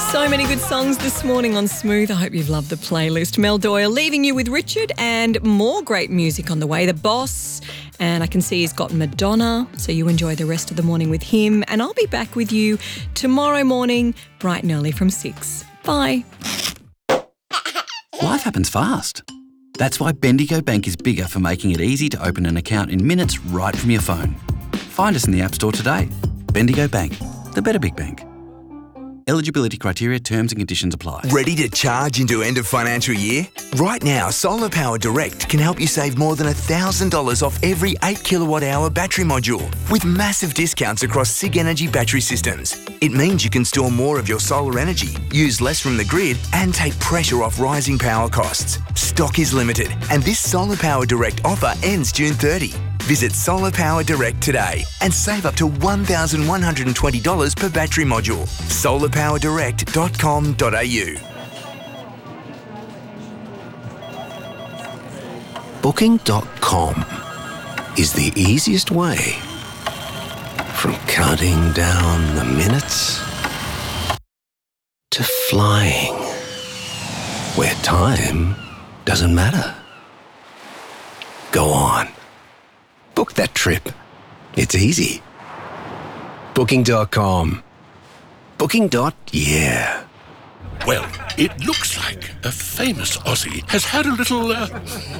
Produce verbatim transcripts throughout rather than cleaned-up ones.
So many good songs this morning on Smooth. I hope you've loved the playlist. Mel Doyle leaving you with Richard and more great music on the way. The Boss, and I can see he's got Madonna, so you enjoy the rest of the morning with him. And I'll be back with you tomorrow morning, bright and early from six. Bye. Life happens fast. That's why Bendigo Bank is bigger for making it easy to open an account in minutes right from your phone. Find us in the App Store today. Bendigo Bank, the better big bank. Eligibility criteria, terms and conditions apply. Ready to charge into end of financial year? Right now, Solar Power Direct can help you save more than one thousand dollars off every eight kilowatt hour battery module with massive discounts across SIG Energy battery systems. It means you can store more of your solar energy, use less from the grid and take pressure off rising power costs. Stock is limited and this Solar Power Direct offer ends June thirtieth. Visit Solar Power Direct today and save up to one thousand one hundred twenty dollars per battery module. solar power direct dot com dot a u. Booking dot com is the easiest way from counting down the minutes to flying where time doesn't matter. Go on. Book that trip. It's easy. Booking dot com. Booking. Yeah. Well, it looks like a famous Aussie has had a little uh,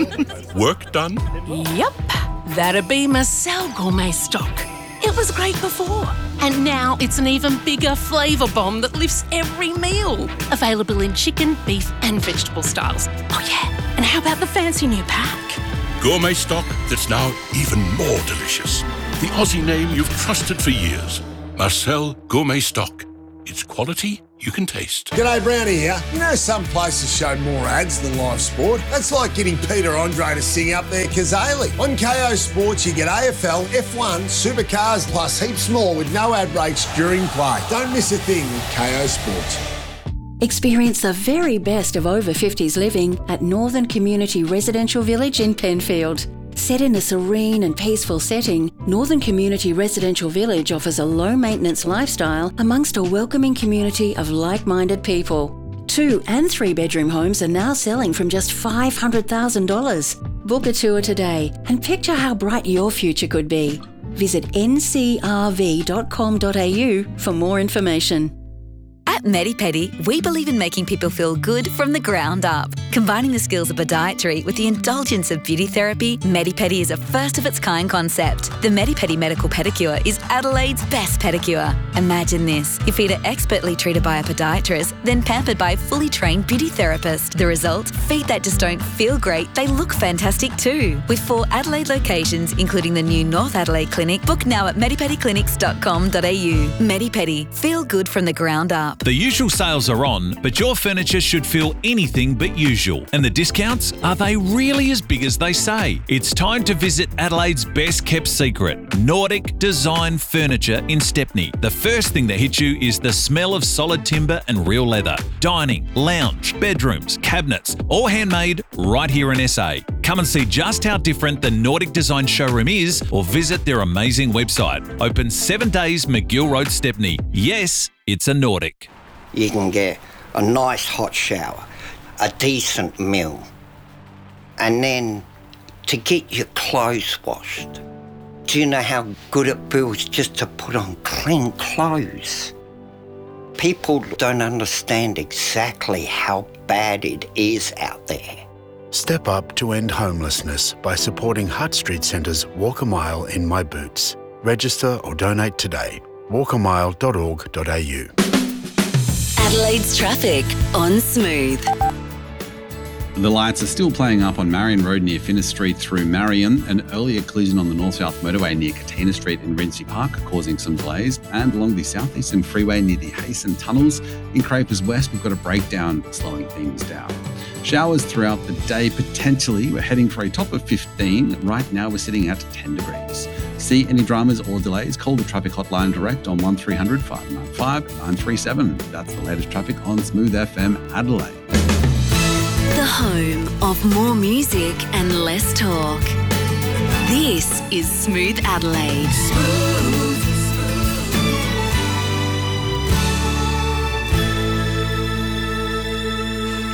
work done. Yep, that'd be Marcel Gourmet Stock. It was great before, and now it's an even bigger flavour bomb that lifts every meal. Available in chicken, beef and vegetable styles. Oh yeah, and how about the fancy new pack? Gourmet stock that's now even more delicious. The Aussie name you've trusted for years. Marcel Gourmet Stock. It's quality you can taste. G'day, Brownie here. You know some places show more ads than live sport? That's like getting Peter Andre to sing up their Kazali. On K O Sports, you get A F L, F one, supercars, plus heaps more with no ad breaks during play. Don't miss a thing with K O Sports. Experience the very best of over fifties living at Northern Community Residential Village in Penfield. Set in a serene and peaceful setting, Northern Community Residential Village offers a low-maintenance lifestyle amongst a welcoming community of like-minded people. Two and three-bedroom homes are now selling from just five hundred thousand dollars. Book a tour today and picture how bright your future could be. Visit n c r v dot com dot a u for more information. At MediPedi, we believe in making people feel good from the ground up. Combining the skills of podiatry with the indulgence of beauty therapy, MediPedi is a first-of-its-kind concept. The MediPedi Medical Pedicure is Adelaide's best pedicure. Imagine this. Your feet are expertly treated by a podiatrist, then pampered by a fully trained beauty therapist. The result? Feet that just don't feel great, they look fantastic too. With four Adelaide locations, including the new North Adelaide Clinic, book now at medipedi clinics dot com dot a u. MediPedi. Feel good from the ground up. The usual sales are on, but your furniture should feel anything but usual. And the discounts? Are they really as big as they say? It's time to visit Adelaide's best kept secret, Nordic Design Furniture in Stepney. The first thing that hits you is the smell of solid timber and real leather. Dining, lounge, bedrooms, cabinets, all handmade right here in S A. Come and see just how different the Nordic Design showroom is or visit their amazing website. Open seven days, McGill Road, Stepney. Yes, it's a Nordic. You can get a nice hot shower, a decent meal, and then to get your clothes washed. Do you know how good it feels just to put on clean clothes? People don't understand exactly how bad it is out there. Step up to end homelessness by supporting Hutt Street Centre's Walk a Mile in My Boots. Register or donate today. walk a mile dot org dot a u. Adelaide's traffic on Smooth. The lights are still playing up on Marion Road near Finnis Street through Marion. An earlier collision on the North-South Motorway near Katina Street in Rinsey Park causing some delays. And along the Southeastern Freeway near the Hasten Tunnels in Crapers West, we've got a breakdown slowing things down. Showers throughout the day potentially. We're heading for a top of fifteen. Right now we're sitting at ten degrees. See any dramas or delays? Call the traffic hotline direct on one three hundred, five nine five, nine three seven. That's the latest traffic on Smooth F M Adelaide. The home of more music and less talk. This is Smooth Adelaide. Smooth.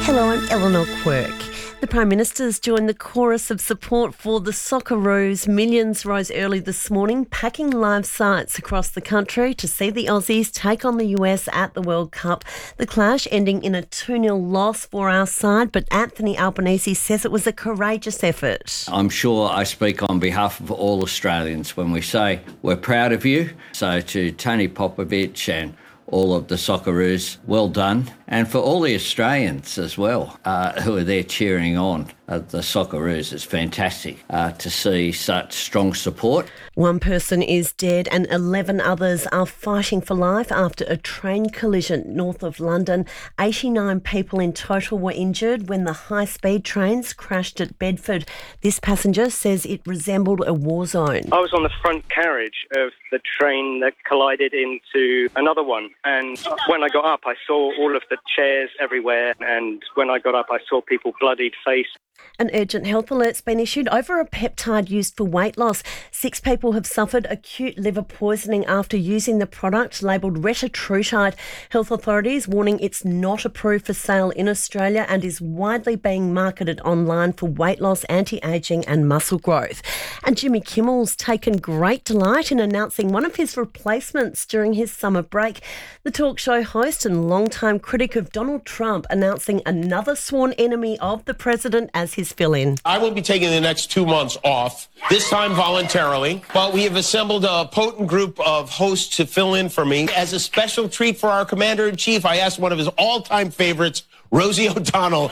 Hello, I'm Eleanor Quirk. The Prime Minister's joined the chorus of support for the Socceroos. Millions rose early this morning, packing live sites across the country to see the Aussies take on the U S at the World Cup. The clash ending in a two nil loss for our side, but Anthony Albanese says it was a courageous effort. I'm sure I speak on behalf of all Australians when we say we're proud of you. So to Tony Popovich and all of the Socceroos, well done. And for all the Australians as well, uh, who are there cheering on uh, the Socceroos, it's fantastic uh, to see such strong support. One person is dead and eleven others are fighting for life after a train collision north of London. eighty-nine people in total were injured when the high-speed trains crashed at Bedford. This passenger says it resembled a war zone. I was on the front carriage of the train that collided into another one, and when I got up I saw all of the chairs everywhere, and when I got up I saw people bloodied face. An urgent health alert's been issued over a peptide used for weight loss. Six people have suffered acute liver poisoning after using the product labelled retatrutide. Health authorities warning it's not approved for sale in Australia and is widely being marketed online for weight loss, anti-ageing and muscle growth. And Jimmy Kimmel's taken great delight in announcing one of his replacements during his summer break. The talk show host and longtime critic of Donald Trump announcing another sworn enemy of the president as his fill-in. I will be taking the next two months off, this time voluntarily, but we have assembled a potent group of hosts to fill in for me. As a special treat for our Commander-in-Chief, I asked one of his all-time favorites, Rosie O'Donnell.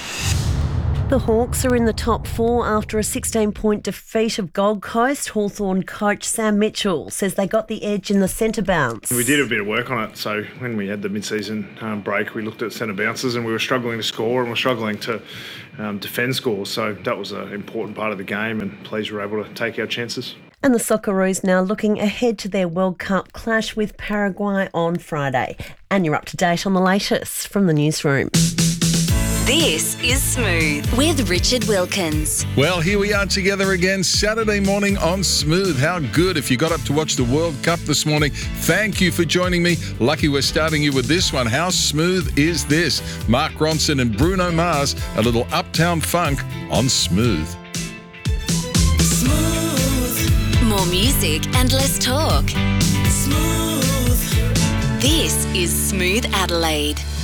The Hawks are in the top four after a sixteen-point defeat of Gold Coast. Hawthorn coach Sam Mitchell says they got the edge in the centre bounce. We did a bit of work on it, so when we had the mid-season um, break, we looked at centre bounces and we were struggling to score and we were struggling to um, defend scores, so that was an important part of the game, and pleased we were able to take our chances. And the Socceroos now looking ahead to their World Cup clash with Paraguay on Friday. And you're up to date on the latest from the newsroom. This is Smooth with Richard Wilkins. Well, here we are together again Saturday morning on Smooth. How good if you got up to watch the World Cup this morning. Thank you for joining me. Lucky we're starting you with this one. How smooth is this? Mark Ronson and Bruno Mars, a little Uptown Funk on Smooth. Smooth. More music and less talk. Smooth. This is Smooth Adelaide.